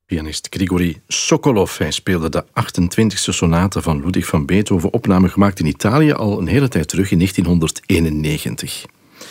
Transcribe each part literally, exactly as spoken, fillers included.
Pianist Grigori Sokolov. Hij speelde de achtentwintigste sonate van Ludwig van Beethoven, opname gemaakt in Italië al een hele tijd terug in negentienhonderdeenennegentig.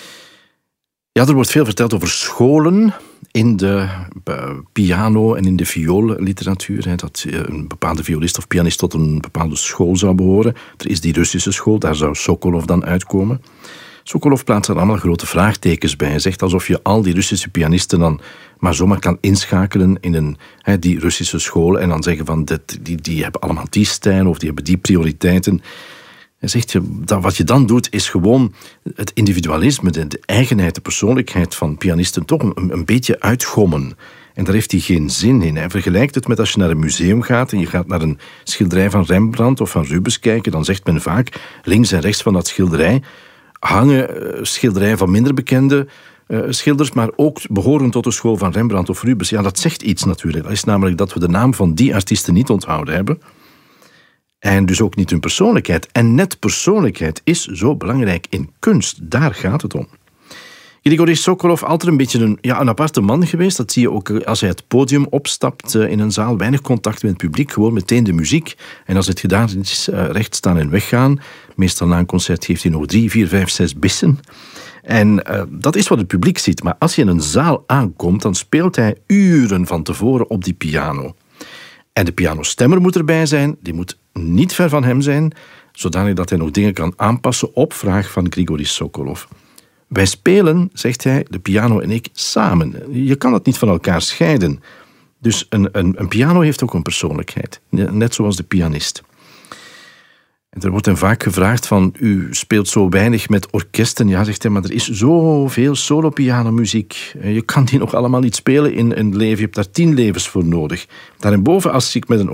Ja, er wordt veel verteld over scholen in de uh, piano- en in de vioolliteratuur. Hè, dat uh, een bepaalde violist of pianist tot een bepaalde school zou behoren. Er is die Russische school, daar zou Sokolov dan uitkomen. Sokolov plaatst er allemaal grote vraagtekens bij. Hij zegt alsof je al die Russische pianisten dan maar zomaar kan inschakelen in een, hè, die Russische school en dan zeggen van dit, die, die hebben allemaal die stijl of die hebben die prioriteiten. Hij zegt, je, dat wat je dan doet is gewoon het individualisme, de, de eigenheid, de persoonlijkheid van pianisten toch een, een beetje uitgommen. En daar heeft hij geen zin in. Hij vergelijkt het met als je naar een museum gaat en je gaat naar een schilderij van Rembrandt of van Rubens kijken, dan zegt men vaak links en rechts van dat schilderij hangen schilderijen van minder bekende uh, schilders, maar ook behoren tot de school van Rembrandt of Rubens. Ja, dat zegt iets natuurlijk. Dat is namelijk dat we de naam van die artiesten niet onthouden hebben. En dus ook niet hun persoonlijkheid. En net persoonlijkheid is zo belangrijk in kunst. Daar gaat het om. Grigori Sokolov, altijd een beetje een, ja, een aparte man geweest. Dat zie je ook als hij het podium opstapt uh, in een zaal. Weinig contact met het publiek, gewoon meteen de muziek. En als het gedaan is, uh, recht staan en weggaan. Meestal na een concert geeft hij nog drie, vier, vijf, zes bissen. En uh, dat is wat het publiek ziet. Maar als je in een zaal aankomt, dan speelt hij uren van tevoren op die piano. En de pianostemmer moet erbij zijn. Die moet niet ver van hem zijn, zodanig dat hij nog dingen kan aanpassen op vraag van Grigori Sokolov. Wij spelen, zegt hij, de piano en ik, samen. Je kan het niet van elkaar scheiden. Dus een, een, een piano heeft ook een persoonlijkheid. Net zoals de pianist. En er wordt hem vaak gevraagd van, u speelt zo weinig met orkesten. Ja, zegt hij, maar er is zoveel solo-pianomuziek. Je kan die nog allemaal niet spelen in een leven. Je hebt daar tien levens voor nodig. Daarboven, als ik met een